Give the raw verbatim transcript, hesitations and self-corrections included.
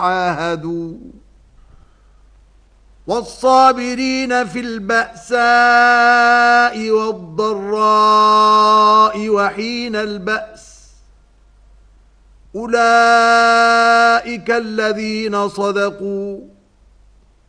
عاهدوا والصابرين في البأساء والضراء وحين البأس أولئك الذين صدقوا